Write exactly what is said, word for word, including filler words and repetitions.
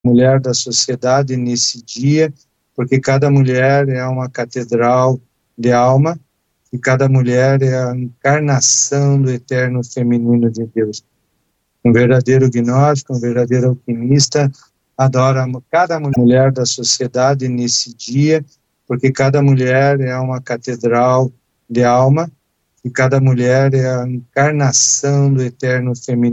mulher da sociedade nesse dia, porque cada mulher é uma catedral de alma e cada mulher é a encarnação do eterno feminino de Deus. Um verdadeiro gnóstico, um verdadeiro alquimista, adora cada mulher da sociedade nesse dia, porque cada mulher é uma catedral de alma e cada mulher é a encarnação do eterno feminino.